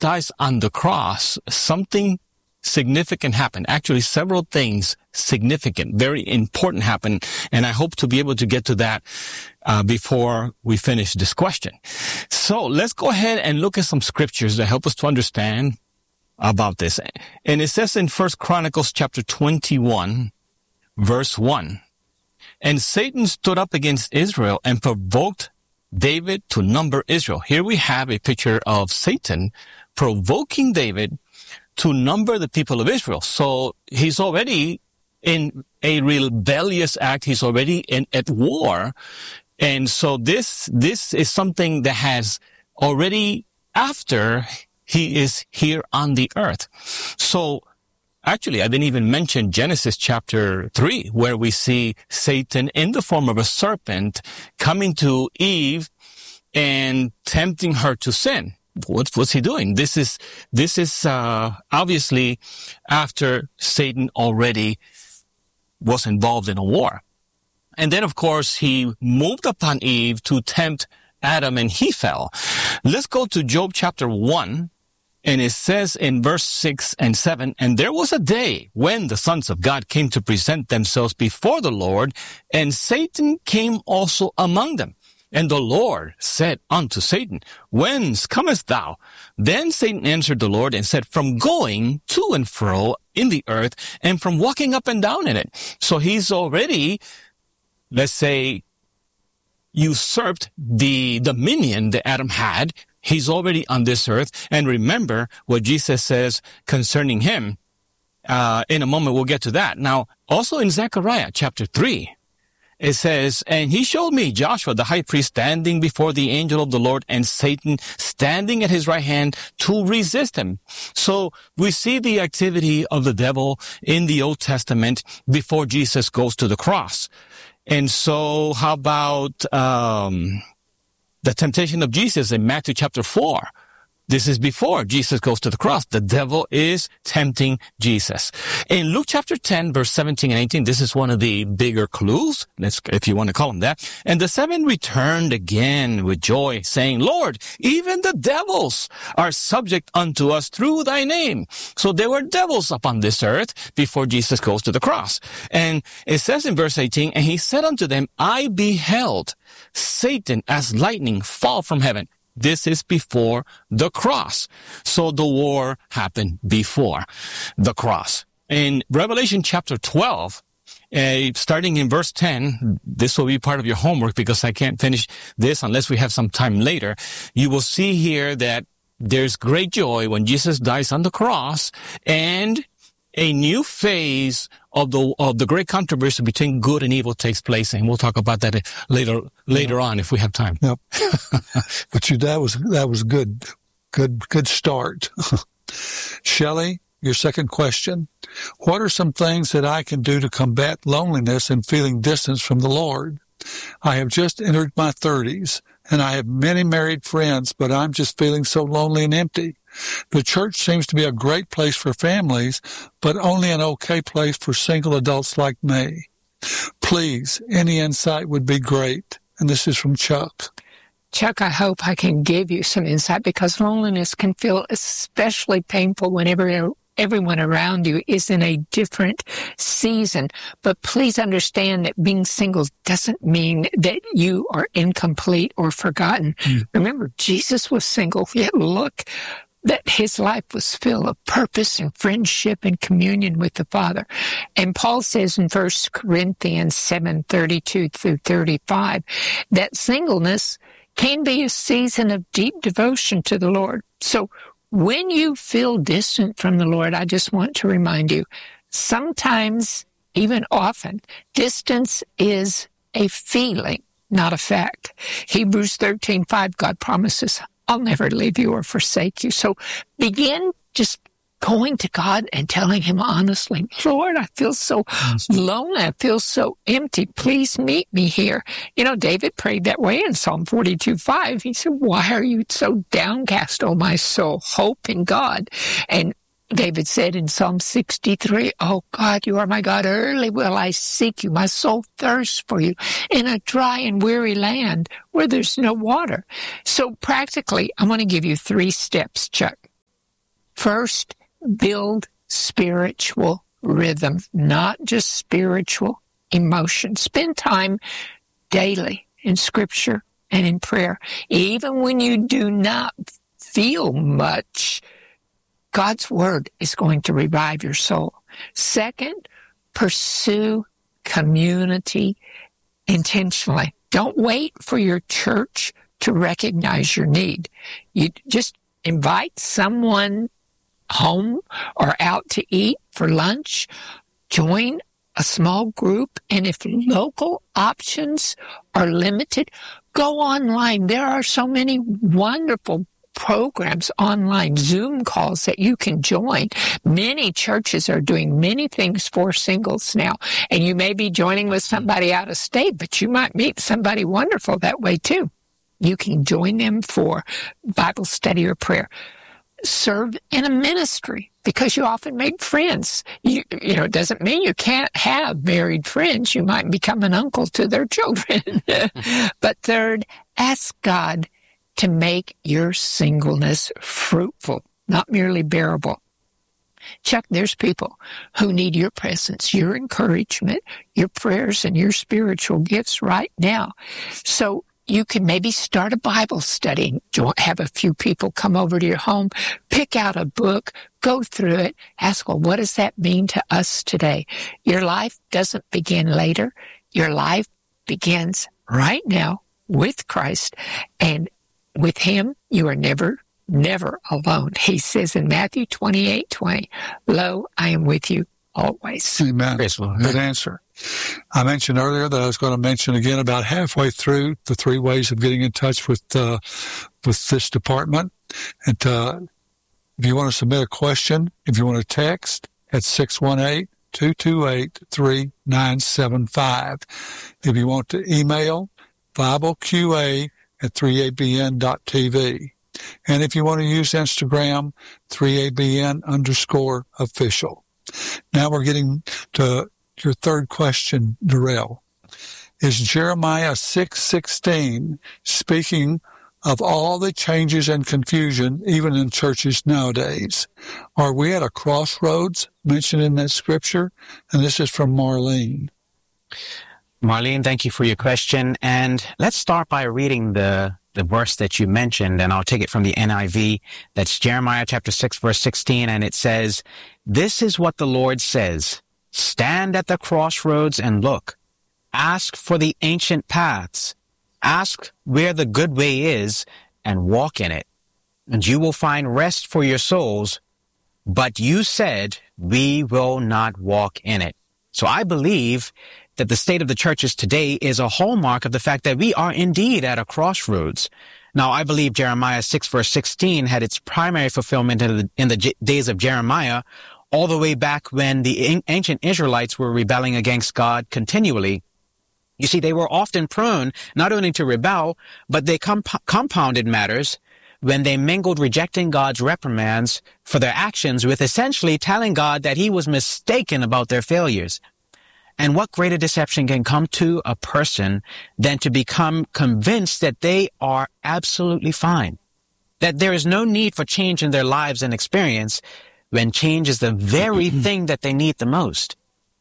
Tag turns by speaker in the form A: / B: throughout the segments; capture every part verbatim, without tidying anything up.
A: dies on the cross, something significant happened. Actually, several things significant, very important happened. And I hope to be able to get to that uh, before we finish this question. So let's go ahead and look at some scriptures that help us to understand about this. And it says in First Chronicles chapter twenty-one, verse one, and Satan stood up against Israel and provoked David to number Israel. Here we have a picture of Satan provoking David to number the people of Israel. So he's already in a rebellious act. He's already in at war. And so this, this is something that has already after he is here on the earth. So actually, I didn't even mention Genesis chapter three, where we see Satan in the form of a serpent coming to Eve and tempting her to sin. What was he doing? This is, this is, uh, obviously after Satan already was involved in a war. And then, of course, he moved upon Eve to tempt Adam, and he fell. Let's go to Job chapter one. And it says in verse six and seven, and there was a day when the sons of God came to present themselves before the Lord, and Satan came also among them. And the Lord said unto Satan, whence comest thou? Then Satan answered the Lord and said, from going to and fro in the earth, and from walking up and down in it. So he's already, let's say, usurped the dominion that Adam had. He's already on this earth. And remember what Jesus says concerning him. Uh, in a moment, we'll get to that. Now, also in Zechariah chapter three, it says, and he showed me Joshua, the high priest, standing before the angel of the Lord, and Satan standing at his right hand to resist him. So we see the activity of the devil in the Old Testament before Jesus goes to the cross. And so how about, um, the temptation of Jesus in Matthew chapter four. This is before Jesus goes to the cross. The devil is tempting Jesus. In Luke chapter ten, verse seventeen and eighteen, this is one of the bigger clues, let's, if you want to call them that. And the seven returned again with joy, saying, Lord, even the devils are subject unto us through thy name. So there were devils upon this earth before Jesus goes to the cross. And it says in verse eighteen, and he said unto them, I beheld Satan as lightning fall from heaven. This is before the cross. So the war happened before the cross. In Revelation chapter twelve, uh, starting in verse ten, this will be part of your homework because I can't finish this unless we have some time later. You will see here that there's great joy when Jesus dies on the cross, and a new phase of the of the great controversy between good and evil takes place, and we'll talk about that later later on if we have time.
B: Yep. But you, that was that was good, good good start. Shelley, your second question: what are some things that I can do to combat loneliness and feeling distance from the Lord? I have just entered my thirties, and I have many married friends, but I'm just feeling so lonely and empty. The church seems to be a great place for families, but only an okay place for single adults like me. Please, any insight would be great. And this is from Chuck.
C: Chuck, I hope I can give you some insight, because loneliness can feel especially painful whenever everyone around you is in a different season. But please understand that being single doesn't mean that you are incomplete or forgotten. Mm. Remember, Jesus was single, yet look, that his life was filled of purpose and friendship and communion with the Father. And Paul says in First Corinthians seven, thirty-two through thirty-five, that singleness can be a season of deep devotion to the Lord. So when you feel distant from the Lord, I just want to remind you, sometimes, even often, distance is a feeling, not a fact. Hebrews thirteen five, God promises, I'll never leave you or forsake you. So begin just going to God and telling him honestly, Lord, I feel so lonely. I feel so empty. Please meet me here. You know, David prayed that way in Psalm forty-two five. He said, why are you so downcast, O my soul? Hope in God. And David said in Psalm sixty-three, oh God, you are my God. Early will I seek you. My soul thirsts for you in a dry and weary land where there's no water. So practically, I want to give you three steps, Chuck. First, build spiritual rhythm, not just spiritual emotion. Spend time daily in Scripture and in prayer. Even when you do not feel much, God's Word is going to revive your soul. Second, pursue community intentionally. Don't wait for your church to recognize your need. You just invite someone home or out to eat for lunch. Join a small group, and if local options are limited, go online. There are so many wonderful programs online, Zoom calls that you can join. Many churches are doing many things for singles now, and you may be joining with somebody out of state, but you might meet somebody wonderful that way too. You can join them for Bible study or prayer. Serve in a ministry, because you often make friends. You, you know, it doesn't mean you can't have married friends. You might become an uncle to their children. But third, ask God to make your singleness fruitful, not merely bearable. Chuck, there's people who need your presence, your encouragement, your prayers, and your spiritual gifts right now. So you can maybe start a Bible study, have a few people come over to your home, pick out a book, go through it, ask, well, what does that mean to us today? Your life doesn't begin later. Your life begins right now with Christ, and with Him, you are never, never alone. He says in Matthew twenty-eight twenty, lo, I am with you always.
B: Amen. Good answer. I mentioned earlier that I was going to mention again about halfway through the three ways of getting in touch with uh, with this department. And uh, if you want to submit a question, if you want to text at six one eight, two two eight, three nine seven five. If you want to email, Bible Q A at three A B N dot T V. And if you want to use Instagram, three A B N underscore official. Now we're getting to your third question, Darrell. Is Jeremiah six sixteen speaking of all the changes and confusion, even in churches nowadays? Are we at a crossroads mentioned in that scripture? And this is from Marlene.
D: Marlene, thank you for your question. And let's start by reading the, the verse that you mentioned, and I'll take it from the N I V. That's Jeremiah chapter six, verse sixteen, and it says, "This is what the Lord says. Stand at the crossroads and look. Ask for the ancient paths. Ask where the good way is and walk in it. And you will find rest for your souls. But you said, we will not walk in it." So I believe that the state of the churches today is a hallmark of the fact that we are indeed at a crossroads. Now, I believe Jeremiah six, verse sixteen had its primary fulfillment in the, in the j- days of Jeremiah, all the way back when the in- ancient Israelites were rebelling against God continually. You see, they were often prone not only to rebel, but they comp- compounded matters when they mingled rejecting God's reprimands for their actions with essentially telling God that He was mistaken about their failures. And what greater deception can come to a person than to become convinced that they are absolutely fine, that there is no need for change in their lives and experience, when change is the very thing that they need the most?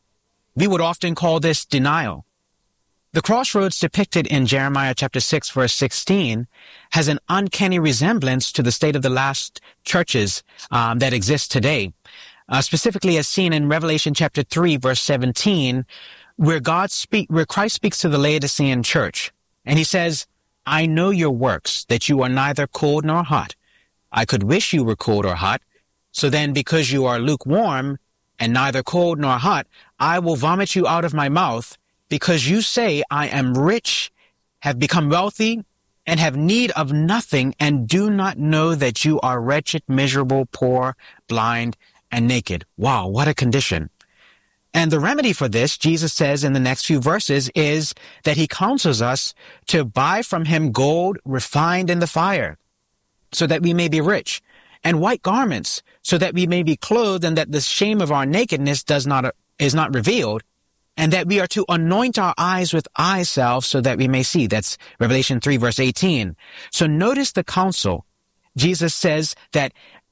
D: We would often call this denial. The crossroads depicted in Jeremiah chapter six, verse sixteen has an uncanny resemblance to the state of the last churches um, that exist today. Uh, specifically as seen in Revelation chapter three, verse seventeen, where God speak, where Christ speaks to the Laodicean church. And He says, "I know your works, that you are neither cold nor hot. I could wish you were cold or hot. So then, because you are lukewarm and neither cold nor hot, I will vomit you out of my mouth, because you say, I am rich, have become wealthy, and have need of nothing, and do not know that you are wretched, miserable, poor, blind, and naked." Wow, what a condition. And the remedy for this, Jesus says in the next few verses, is that He counsels us to buy from Him gold refined in the fire, so that we may be rich, and white garments, so that we may be clothed, and that the shame of our nakedness does not is not revealed, and that we are to anoint our eyes with eye salve, so that we may see. That's Revelation three, verse eighteen. So notice the counsel. Jesus says that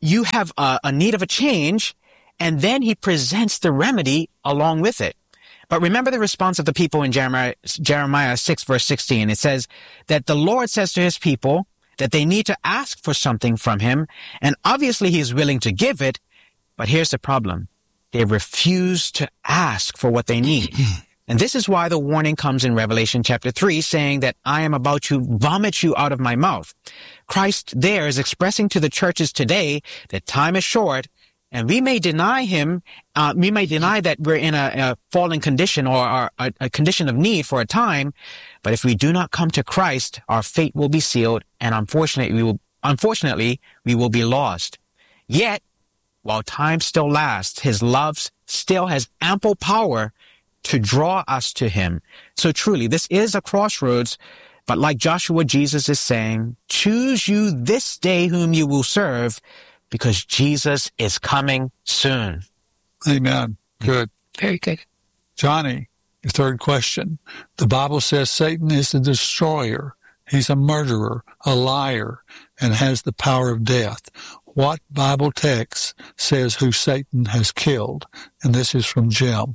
D: you have a, a need of a change, and then he presents the remedy along with it. But remember the response of the people in Jeremiah, Jeremiah six, verse sixteen. It says that the Lord says to his people that they need to ask for something from him, and obviously he is willing to give it, but here's the problem. They refuse to ask for what they need. And this is why the warning comes in Revelation chapter three, saying that I am about to vomit you out of my mouth. Christ there is expressing to the churches today that time is short, and we may deny him, uh, we may deny that we're in a, a fallen condition or our, a, a condition of need for a time, but if we do not come to Christ, our fate will be sealed, and unfortunately we will, unfortunately, we will be lost. Yet, while time still lasts, his love still has ample power to draw us to him. So truly, this is a crossroads, but like Joshua, Jesus is saying, choose you this day whom you will serve, because Jesus is coming soon.
B: Amen. Good.
C: Very good.
B: Johnny, your third question. The Bible says Satan is the destroyer. He's a murderer, a liar, and has the power of death. What Bible text says who Satan has killed? And this is from Jim.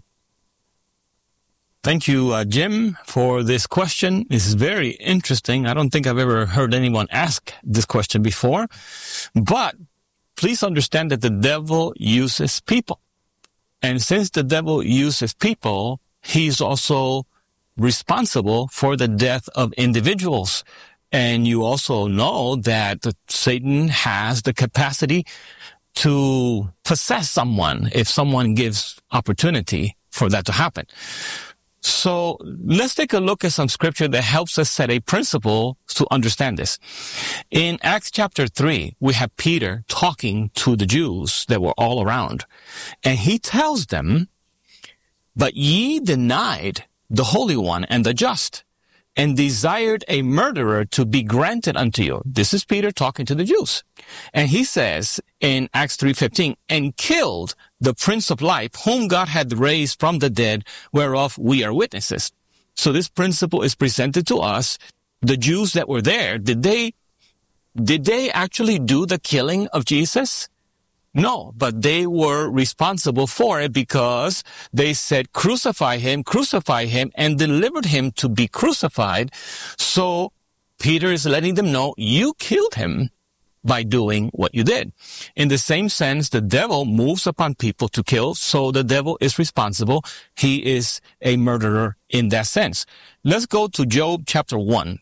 A: Thank you, uh, Jim, for this question. This is very interesting. I don't think I've ever heard anyone ask this question before. But please understand that the devil uses people. And since the devil uses people, he's also responsible for the death of individuals. And you also know that Satan has the capacity to possess someone if someone gives opportunity for that to happen. So let's take a look at some scripture that helps us set a principle to understand this. In Acts chapter three, we have Peter talking to the Jews that were all around. And he tells them, but ye denied the Holy One and the just, and desired a murderer to be granted unto you. This is Peter talking to the Jews. And he says in Acts three fifteen, and killed the Prince of Life, whom God had raised from the dead, whereof we are witnesses. So this principle is presented to us. The Jews that were there, did they, did they actually do the killing of Jesus? No, but they were responsible for it because they said, crucify him, crucify him, and delivered him to be crucified. So Peter is letting them know, you killed him by doing what you did. In the same sense, the devil moves upon people to kill, so the devil is responsible. He is a murderer in that sense. Let's go to Job chapter one.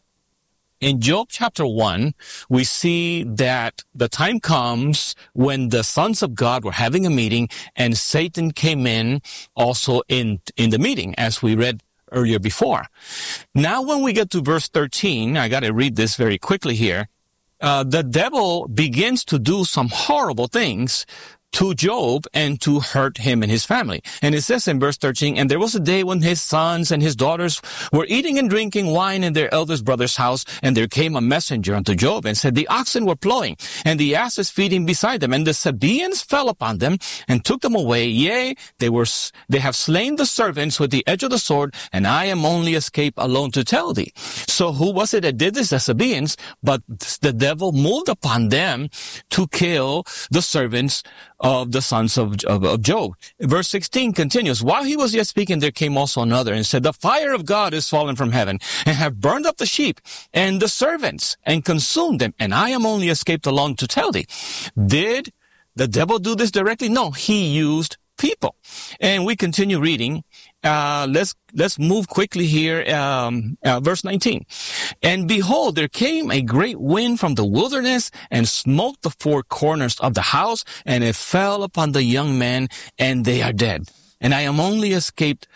A: In Job chapter one, we see that the time comes when the sons of God were having a meeting and Satan came in also in, in the meeting, as we read earlier before. Now, when we get to verse thirteen, I got to read this very quickly here. Uh, the devil begins to do some horrible things to Job and to hurt him and his family. And it says in verse thirteen, and there was a day when his sons and his daughters were eating and drinking wine in their eldest brother's house, and there came a messenger unto Job and said, the oxen were plowing, and the asses feeding beside them, and the Sabaeans fell upon them and took them away. Yea, they were they have slain the servants with the edge of the sword, and I am only escaped alone to tell thee. So who was it that did this? The Sabaeans, but the devil moved upon them to kill the servants of the sons of, of, of Job. Verse sixteen continues, while he was yet speaking, there came also another and said, the fire of God is fallen from heaven and have burned up the sheep and the servants and consumed them. And I am only escaped alone to tell thee. Did the devil do this directly? No, he used people. And we continue reading. Uh, let's, let's move quickly here. Um, uh, verse nineteen. And behold, there came a great wind from the wilderness and smote the four corners of the house, and it fell upon the young men, and they are dead. And I am only escaped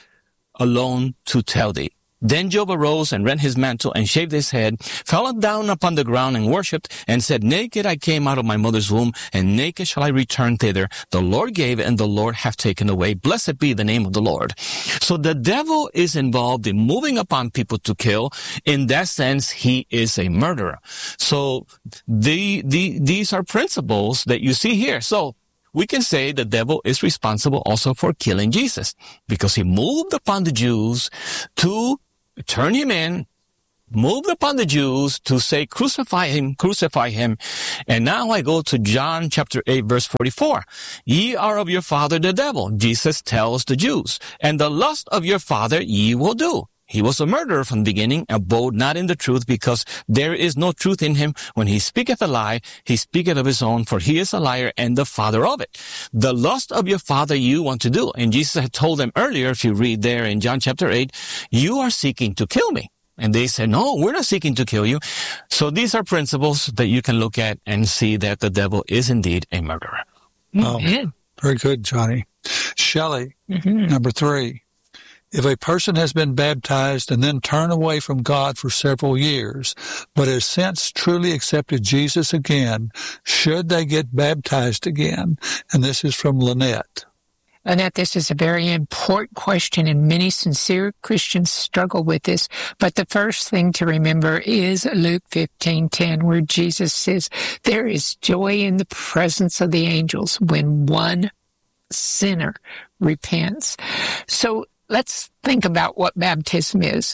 A: alone to tell thee. Then Job arose and rent his mantle and shaved his head, fell down upon the ground and worshipped, and said, naked I came out of my mother's womb, and naked shall I return thither. The Lord gave, and the Lord hath taken away. Blessed be the name of the Lord. So the devil is involved in moving upon people to kill. In that sense, he is a murderer. So the, the, these are principles that you see here. So we can say the devil is responsible also for killing Jesus, because he moved upon the Jews to turn him in moved upon the Jews to say, crucify him, crucify him. And now I go to John chapter eight, verse forty-four. Ye are of your father the devil, Jesus tells the Jews, and the lust of your father ye will do. He was a murderer from the beginning, abode not in the truth, because there is no truth in him. When he speaketh a lie, he speaketh of his own, for he is a liar and the father of it. The lust of your father you want to do. And Jesus had told them earlier, if you read there in John chapter eight, you are seeking to kill me. And they said, no, we're not seeking to kill you. So these are principles that you can look at and see that the devil is indeed a murderer.
B: Oh, very good, Johnny. Shelley, mm-hmm. number three. If a person has been baptized and then turned away from God for several years, but has since truly accepted Jesus again, should they get baptized again? And this is from Lynette.
C: Lynette, this is a very important question, and many sincere Christians struggle with this. But the first thing to remember is Luke fifteen ten, where Jesus says, there is joy in the presence of the angels when one sinner repents. So let's think about what baptism is.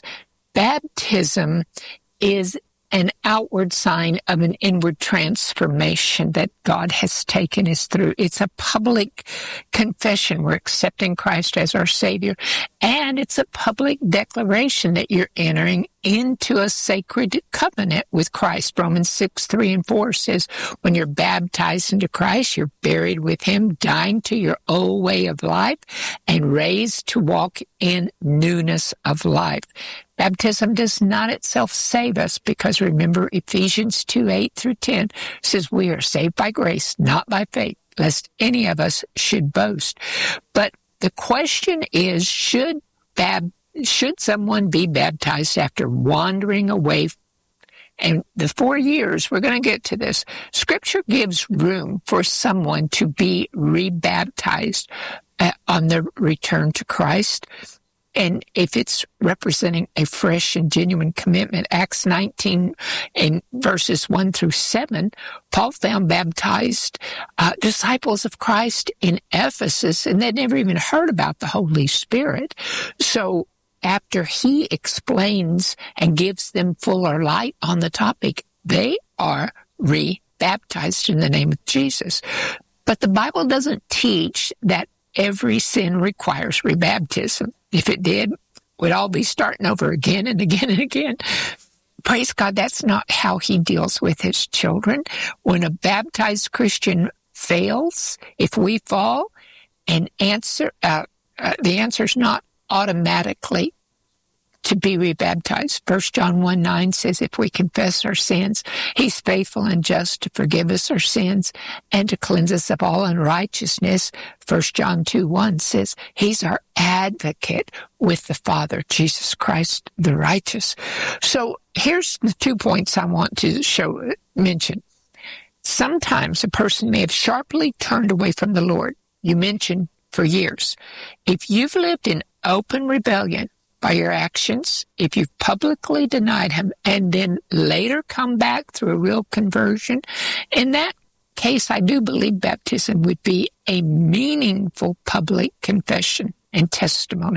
C: Baptism is an outward sign of an inward transformation that God has taken us through. It's a public confession. We're accepting Christ as our Savior. And it's a public declaration that you're entering into a sacred covenant with Christ. Romans six, three and four says, when you're baptized into Christ, you're buried with him, dying to your old way of life, and raised to walk in newness of life. Baptism does not itself save us, because remember Ephesians two, eight through ten says we are saved by grace, not by faith, lest any of us should boast. But the question is, should bab- should someone be baptized after wandering away? And the four years, we're going to get to this. Scripture gives room for someone to be rebaptized uh, on their return to Christ. And if it's representing a fresh and genuine commitment, Acts nineteen in verses one through seven, Paul found baptized uh, disciples of Christ in Ephesus, and they'd never even heard about the Holy Spirit. So after he explains and gives them fuller light on the topic, they are re-baptized in the name of Jesus. But the Bible doesn't teach that every sin requires rebaptism. If it did, we'd all be starting over again and again and again. Praise God, that's not how he deals with his children. When a baptized Christian fails, if we fall, and answer, uh, uh, the answer is not automatically to be rebaptized. First John one nine says, if we confess our sins, he's faithful and just to forgive us our sins and to cleanse us of all unrighteousness. First John two one says, he's our advocate with the Father, Jesus Christ, the righteous. So here's the two points I want to show, mention. Sometimes a person may have sharply turned away from the Lord. You mentioned for years. If you've lived in open rebellion by your actions, if you've publicly denied him and then later come back through a real conversion, in that case, I do believe baptism would be a meaningful public confession and testimony.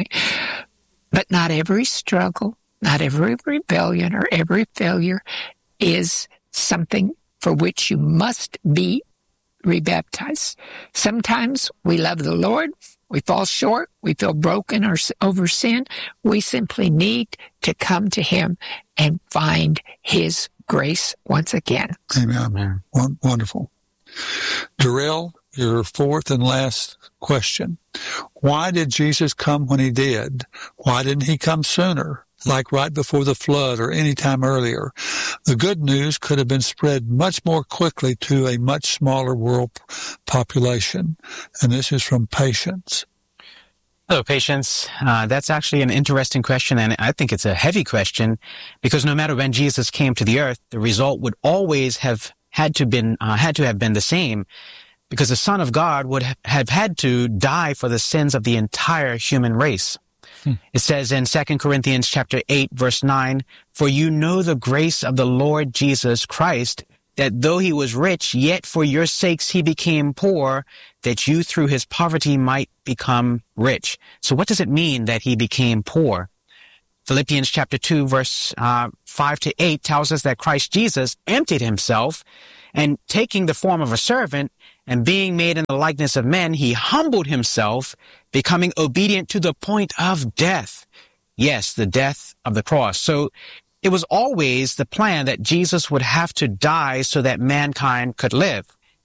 C: But not every struggle, not every rebellion or every failure is something for which you must be rebaptized. Sometimes we love the Lord, we fall short, we feel broken or over sin. We simply need to come to him and find his grace once again.
B: Amen. Amen. Wonderful. Darrell, your fourth and last question. Why did Jesus come when he did? Why didn't he come sooner, like right before the flood or any time earlier? The good news could have been spread much more quickly to a much smaller world population. And this is from Patience.
D: Hello, Patience. Uh, that's actually an interesting question, and I think it's a heavy question, because no matter when Jesus came to the earth, the result would always have had to been uh, had to have been the same, because the Son of God would have had to die for the sins of the entire human race. Hmm. It says in Second Corinthians chapter eight, verse nine, for you know the grace of the Lord Jesus Christ, that though he was rich, yet for your sakes he became poor, that you through his poverty might become rich. So what does it mean that he became poor? Philippians chapter two, verse uh, five to eight tells us that Christ Jesus emptied himself, and taking the form of a servant and being made in the likeness of men, he humbled himself, becoming obedient to the point of death. Yes, the death of the cross. So it was always the plan that Jesus would have to die so that mankind could live.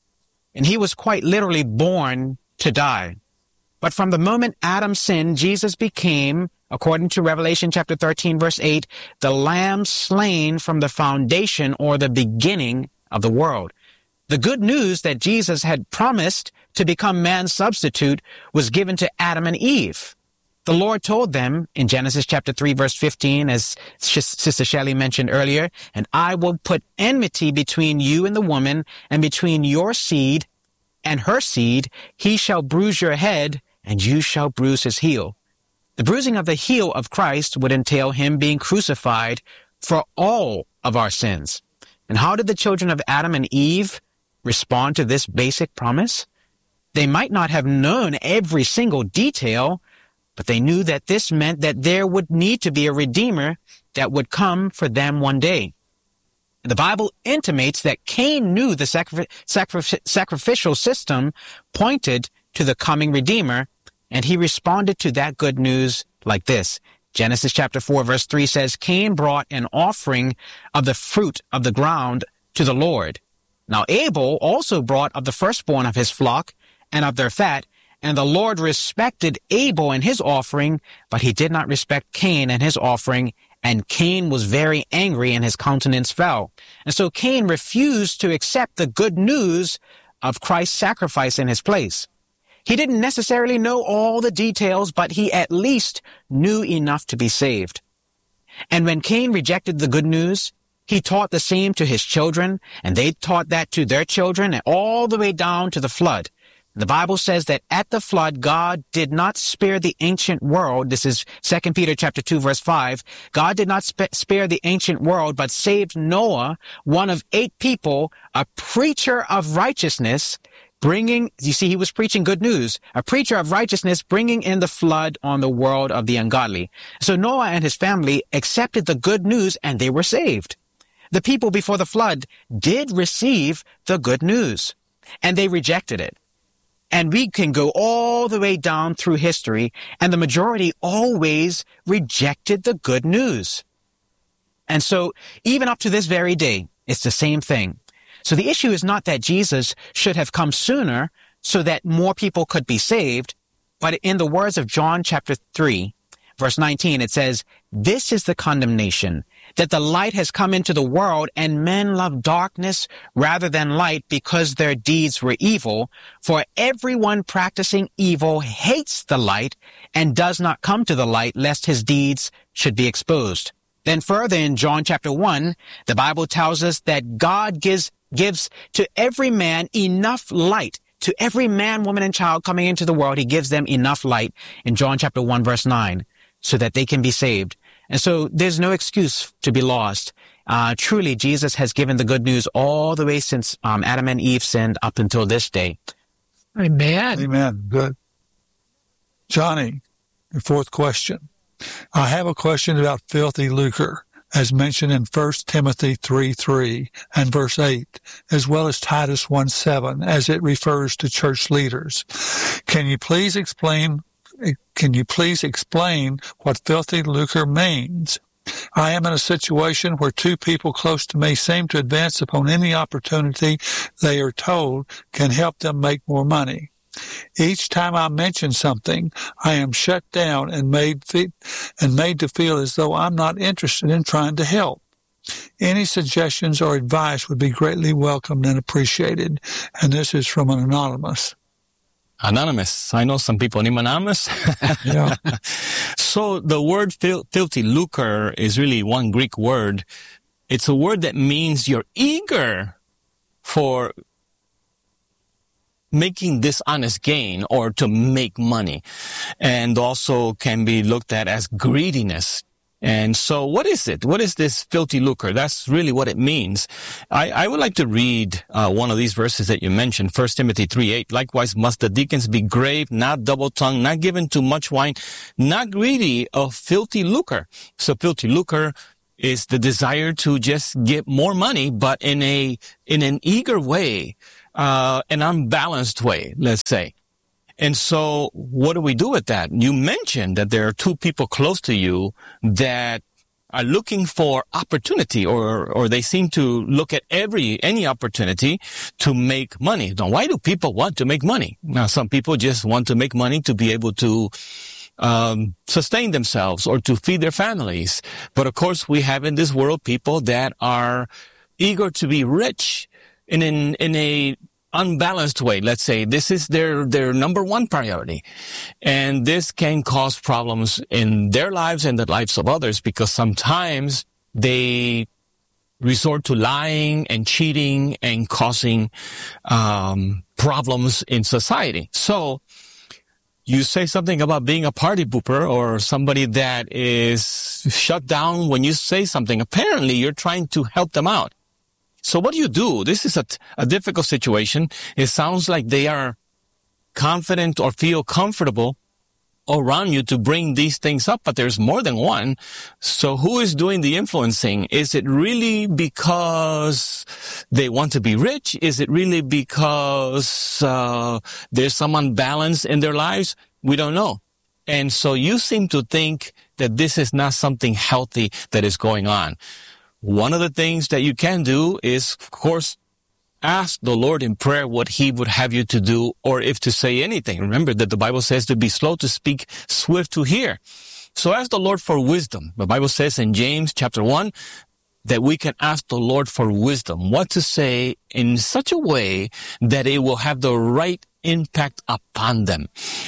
D: And he was quite literally born to die. But from the moment Adam sinned, Jesus became, according to Revelation chapter thirteen, verse eight, the lamb slain from the foundation or the beginning of the world. The good news that Jesus had promised to become man's substitute was given to Adam and Eve. The Lord told them in Genesis chapter three, verse fifteen, as Sister Shelley mentioned earlier, and I will put enmity between you and the woman, and between your seed and her seed. He shall bruise your head, and you shall bruise his heel. The bruising of the heel of Christ would entail him being crucified for all of our sins. And how did the children of Adam and Eve respond to this basic promise? They might not have known every single detail, but they knew that this meant that there would need to be a Redeemer that would come for them one day. The Bible intimates that Cain knew the sacri- sacri- sacrificial system pointed to the coming Redeemer, and he responded to that good news like this. Genesis chapter four, verse three says, Cain brought an offering of the fruit of the ground to the Lord. Now Abel also brought of the firstborn of his flock and of their fat, and the Lord respected Abel and his offering, but he did not respect Cain and his offering, and Cain was very angry and his countenance fell. And so Cain refused to accept the good news of Christ's sacrifice in his place. He didn't necessarily know all the details, but he at least knew enough to be saved. And when Cain rejected the good news, he taught the same to his children, and they taught that to their children, and all the way down to the flood. The Bible says that at the flood, God did not spare the ancient world. This is Second Peter chapter two, verse five. God did not sp- spare the ancient world, but saved Noah, one of eight people, a preacher of righteousness, bringing, you see, he was preaching good news, a preacher of righteousness, bringing in the flood on the world of the ungodly. So Noah and his family accepted the good news, and they were saved. The people before the flood did receive the good news, and they rejected it. And we can go all the way down through history, and the majority always rejected the good news. And so even up to this very day, it's the same thing. So the issue is not that Jesus should have come sooner so that more people could be saved, but in the words of John chapter three, verse nineteen, it says, "This is the condemnation, that the light has come into the world, and men love darkness rather than light because their deeds were evil. For everyone practicing evil hates the light and does not come to the light, lest his deeds should be exposed." Then further in John chapter one, the Bible tells us that God gives, gives to every man enough light. To every man, woman, and child coming into the world, he gives them enough light in John chapter one, verse nine, so that they can be saved. And so there's no excuse to be lost. Uh, truly, Jesus has given the good news all the way since um, Adam and Eve sinned up until this day.
C: Amen.
B: Amen. Good. Johnny, your fourth question. I have a question about filthy lucre, as mentioned in First Timothy three three and verse eight, as well as Titus one seven, as it refers to church leaders. Can you please explain Can you please explain what filthy lucre means? I am in a situation where two people close to me seem to advance upon any opportunity they are told can help them make more money. Each time I mention something, I am shut down and made fe- and made to feel as though I'm not interested in trying to help. Any suggestions or advice would be greatly welcomed and appreciated. And this is from an anonymous.
A: Anonymous. I know some people named Anonymous.
B: Yeah.
A: So the word fil- filthy lucre is really one Greek word. It's a word that means you're eager for making dishonest gain or to make money, and also can be looked at as greediness. And so what is it? What is this filthy lucre? That's really what it means. I, I would like to read uh, one of these verses that you mentioned, First Timothy three eight. Likewise must the deacons be grave, not double-tongued, not given to much wine, not greedy of filthy lucre. So filthy lucre is the desire to just get more money, but in a in an eager way, uh, an unbalanced way, let's say. And so what do we do with that? You mentioned that there are two people close to you that are looking for opportunity, or, or they seem to look at every, any opportunity to make money. Now, why do people want to make money? Now, some people just want to make money to be able to um, sustain themselves or to feed their families. But of course, we have in this world people that are eager to be rich in, in, in a unbalanced way. Let's say this is their, their number one priority. And this can cause problems in their lives and the lives of others, because sometimes they resort to lying and cheating and causing, um, problems in society. So you say something about being a party pooper or somebody that is shut down when you say something. Apparently you're trying to help them out. So what do you do? This is a, a difficult situation. It sounds like they are confident or feel comfortable around you to bring these things up, but there's more than one. So who is doing the influencing? Is it really because they want to be rich? Is it really because uh, there's some unbalance in their lives? We don't know. And so you seem to think that this is not something healthy that is going on. One of the things that you can do is, of course, ask the Lord in prayer what he would have you to do, or if to say anything. Remember that the Bible says to be slow to speak, swift to hear. So ask the Lord for wisdom. The Bible says in James chapter one that we can ask the Lord for wisdom, what to say in such a way that it will have the right impact upon them.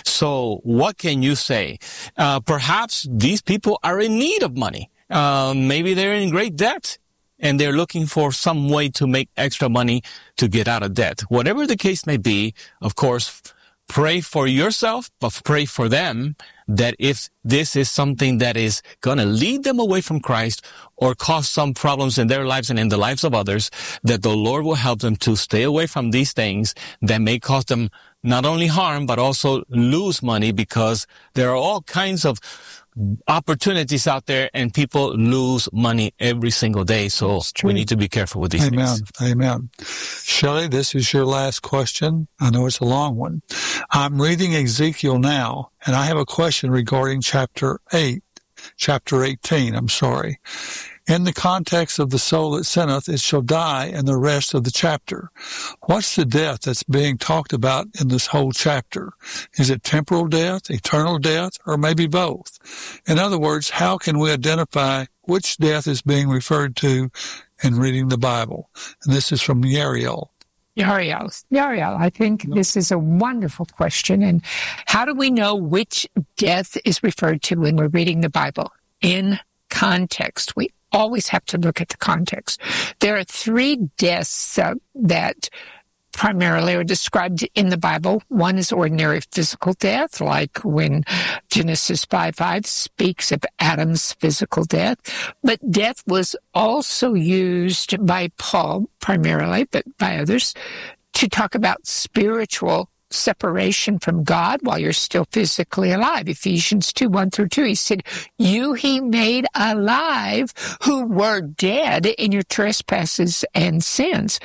A: So what can you say? Uh, perhaps these people are in need of money. Uh, maybe they're in great debt and they're looking for some way to make extra money to get out of debt. Whatever the case may be, of course, pray for yourself, but pray for them that if this is something that is going to lead them away from Christ or cause some problems in their lives and in the lives of others, that the Lord will help them to stay away from these things that may cause them not only harm, but also lose money, because there are all kinds of opportunities out there and people lose money every single day. So we need to be careful with these
B: Amen.
A: things.
B: Amen. Shelley, this is your last question. I know it's a long one. I'm reading Ezekiel now, and I have a question regarding chapter eight, chapter eighteen, I'm sorry. In the context of the soul that sinneth, it shall die in the rest of the chapter. What's the death that's being talked about in this whole chapter? Is it temporal death, eternal death, or maybe both? In other words, how can we identify which death is being referred to in reading the Bible? And this is from Yariel.
C: Yariel, Yariel, I think this is a wonderful question. And how do we know which death is referred to when we're reading the Bible? In context. We always have to look at the context. There are three deaths uh, that primarily are described in the Bible. One is ordinary physical death, like when Genesis five five speaks of Adam's physical death. But death was also used by Paul primarily, but by others, to talk about spiritual separation from God while you're still physically alive. Ephesians two, one through two, he said, you he made alive who were dead in your trespasses and sins.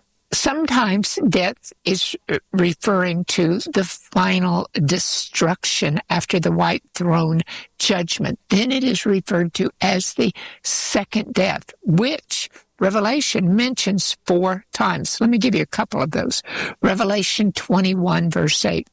C: Sometimes death is referring to the final destruction after the white throne judgment. Then it is referred to as the second death, which Revelation mentions four times. Let me give you a couple of those. Revelation twenty-one, verse eight.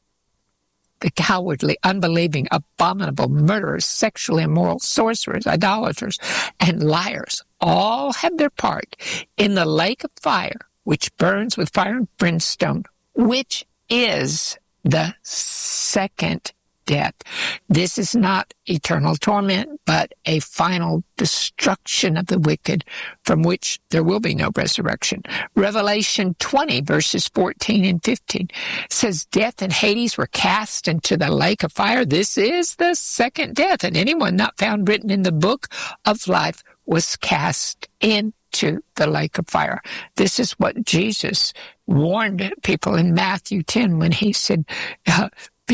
C: The cowardly, unbelieving, abominable, murderers, sexually immoral, sorcerers, idolaters, and liars all have their part in the lake of fire, which burns with fire and brimstone, which is the second death. This is not eternal torment, but a final destruction of the wicked from which there will be no resurrection. Revelation twenty, verses fourteen and fifteen says, death and Hades were cast into the lake of fire. This is the second death, and anyone not found written in the book of life was cast into the lake of fire. This is what Jesus warned people in Matthew ten when he said, uh,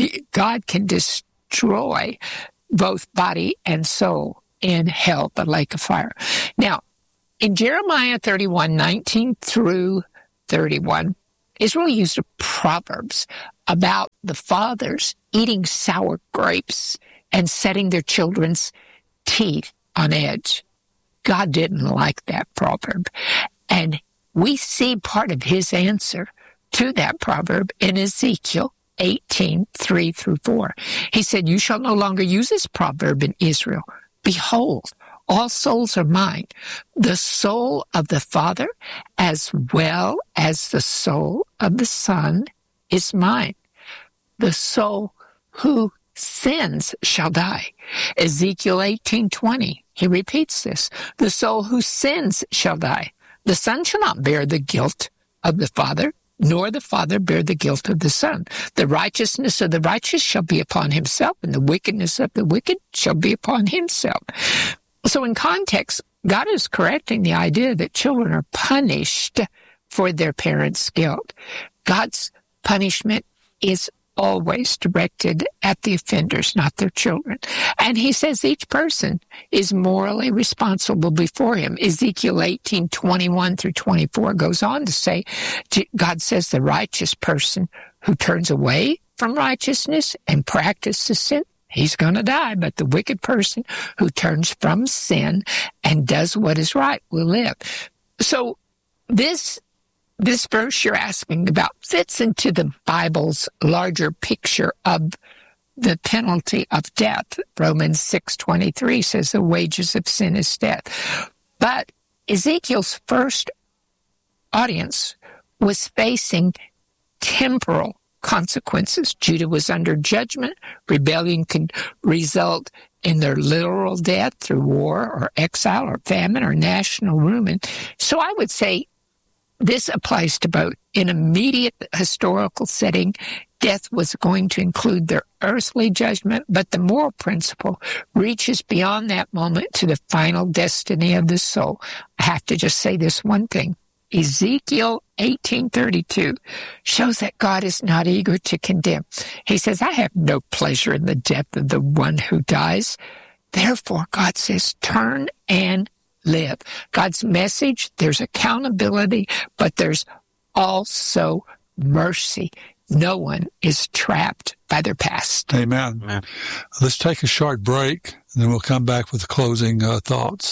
C: God can destroy both body and soul in hell, the lake of fire. Now, in Jeremiah thirty-one, nineteen through thirty-one, Israel used a proverbs about the fathers eating sour grapes and setting their children's teeth on edge. God didn't like that proverb. And we see part of his answer to that proverb in Ezekiel eighteen, three through four. He said, you shall no longer use this proverb in Israel. Behold, all souls are mine. The soul of the Father as well as the soul of the Son is mine. The soul who sins shall die. Ezekiel eighteen, twenty. He repeats this. The soul who sins shall die. The Son shall not bear the guilt of the Father, nor the Father bear the guilt of the Son. The righteousness of the righteous shall be upon himself, and the wickedness of the wicked shall be upon himself. So in context, God is correcting the idea that children are punished for their parents' guilt. God's punishment is always directed at the offenders, not their children. And he says each person is morally responsible before him. Ezekiel eighteen, twenty-one through twenty-four goes on to say, God says the righteous person who turns away from righteousness and practices sin, he's going to die. But the wicked person who turns from sin and does what is right will live. So this This verse you're asking about fits into the Bible's larger picture of the penalty of death. Romans six twenty-three says the wages of sin is death. But Ezekiel's first audience was facing temporal consequences. Judah was under judgment. Rebellion could result in their literal death through war or exile or famine or national ruin. So I would say this applies to both. In immediate historical setting, death was going to include their earthly judgment, but the moral principle reaches beyond that moment to the final destiny of the soul. I have to just say this one thing. Ezekiel eighteen thirty-two shows that God is not eager to condemn. He says, I have no pleasure in the death of the one who dies. Therefore, God says, turn and live. God's message, there's accountability, but there's also mercy. No one is trapped by their past.
B: Amen. Amen. Let's take a short break, and then we'll come back with closing uh, thoughts.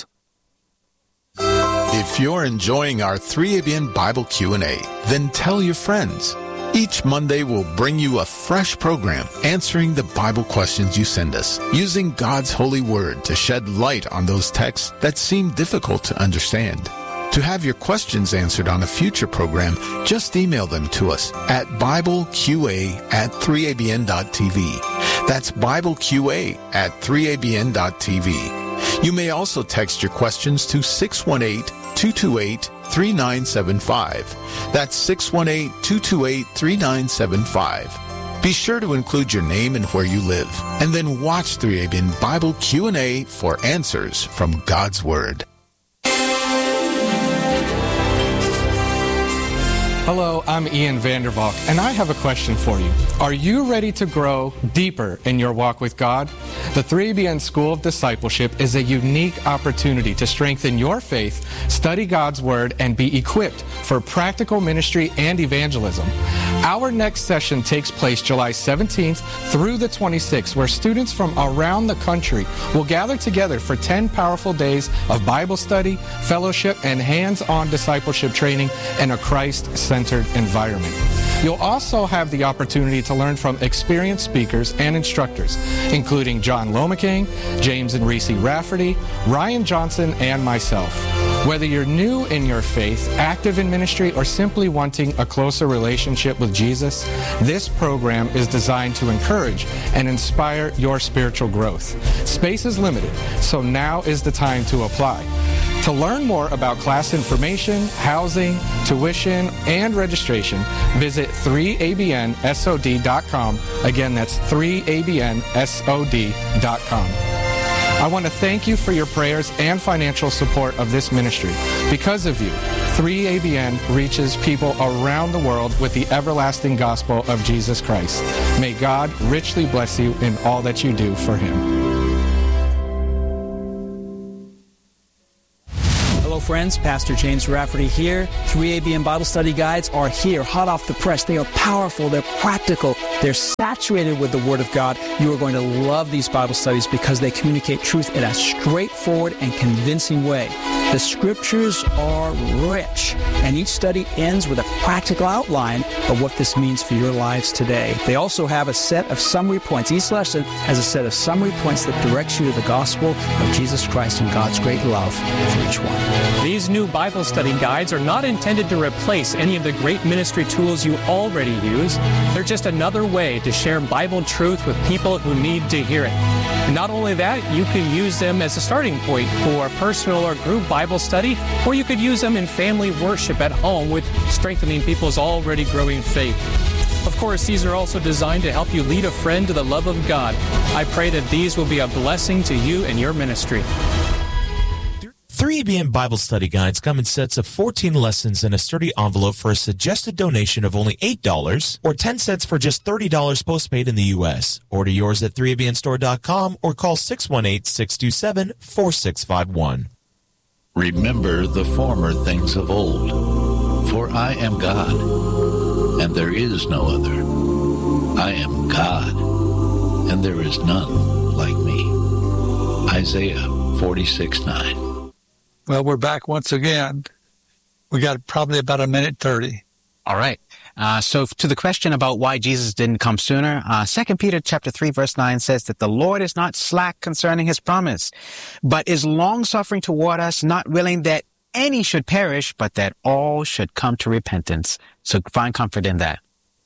E: If you're enjoying our three A B N Bible Q and A, then tell your friends. Each Monday, we'll bring you a fresh program answering the Bible questions you send us, using God's holy word to shed light on those texts that seem difficult to understand. To have your questions answered on a future program, just email them to us at bibleqa at three a b n dot t v. That's bibleqa at three a b n dot t v. You may also text your questions to six one eight, two two eight, three nine seven five. That's six one eight, two two eight, three nine seven five. Be sure to include your name and where you live, and then watch three A B N Bible Q and A for answers from God's Word.
F: Hello, I'm Ian Vandervalk, and I have a question for you. Are you ready to grow deeper in your walk with God? The three A B N School of Discipleship is a unique opportunity to strengthen your faith, study God's Word, and be equipped for practical ministry and evangelism. Our next session takes place July seventeenth through the twenty-sixth, where students from around the country will gather together for ten powerful days of Bible study, fellowship, and hands-on discipleship training in a Christ-centered environment. You'll also have the opportunity to learn from experienced speakers and instructors, including John Lomaking, James and Reese Rafferty, Ryan Johnson, and myself. Whether you're new in your faith, active in ministry, or simply wanting a closer relationship with Jesus, this program is designed to encourage and inspire your spiritual growth. Space is limited, so now is the time to apply. To learn more about class information, housing, tuition, and registration, visit three A B N S O D dot com. Again, that's three A B N S O D dot com. I want to thank you for your prayers and financial support of this ministry. Because of you, three A B N reaches people around the world with the everlasting gospel of Jesus Christ. May God richly bless you in all that you do for Him.
G: Hello friends, Pastor James Rafferty here. three A B N Bible Study Guides are here, hot off the press. They are powerful, they're practical, they're saturated with the Word of God. You are going to love these Bible studies because they communicate truth in a straightforward and convincing way. The Scriptures are rich, and each study ends with a practical outline of what this means for your lives today. They also have a set of summary points. Each lesson has a set of summary points that directs you to the gospel of Jesus Christ and God's great love for each one.
H: These new Bible study guides are not intended to replace any of the great ministry tools you already use. They're just another way to share Bible truth with people who need to hear it. And not only that, you can use them as a starting point for personal or group Bible study, or you could use them in family worship at home with strengthening people's already growing faith. Of course, these are also designed to help you lead a friend to the love of God. I pray that these will be a blessing to you and your ministry.
I: three A B N Bible Study Guides come in sets of fourteen lessons in a sturdy envelope for a suggested donation of only eight dollars or ten sets for just thirty dollars postpaid in the U S. Order yours at three A B N store dot com or call six one eight, six two seven, four six five one.
J: Remember the former things of old, for I am God, and there is no other. I am God, and there is none like me. Isaiah forty-six nine.
B: Well, we're back once again. We got probably about a minute thirty.
D: All right. Uh, so to the question about why Jesus didn't come sooner, uh, Second Peter chapter three, verse nine says that the Lord is not slack concerning his promise, but is long-suffering toward us, not willing that any should perish, but that all should come to repentance. So find comfort in that.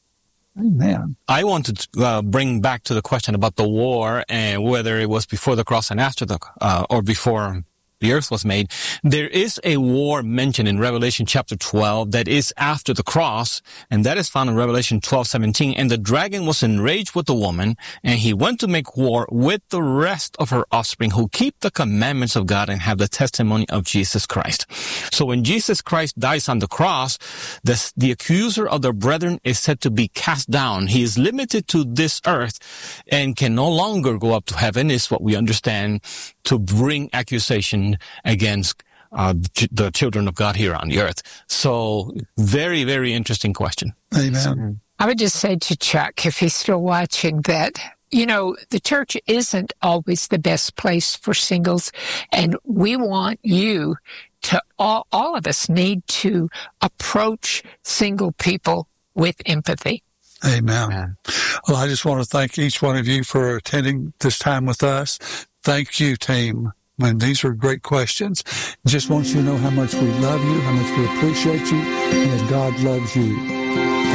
B: Amen.
A: I wanted to uh, bring back to the question about the war and whether it was before the cross and after the, uh, or before the earth was made. There is a war mentioned in Revelation chapter twelve that is after the cross, and that is found in Revelation twelve seventeen. And the dragon was enraged with the woman, and he went to make war with the rest of her offspring who keep the commandments of God and have the testimony of Jesus Christ. So when Jesus Christ dies on the cross, the, the accuser of the brethren is said to be cast down. He is limited to this earth and can no longer go up to heaven, is what we understand, to bring accusation against uh, the children of God here on the earth. So very, very interesting question.
B: Amen.
C: I would just say to Chuck, if he's still watching, that, you know, the church isn't always the best place for singles, and we want you to, all, all of us need to approach single people with empathy.
B: Amen.
D: Amen.
B: Well, I just want to thank each one of you for attending this time with us. Thank you, team. Man, these are great questions. Just want you to know how much we love you, how much we appreciate you, and that God loves you.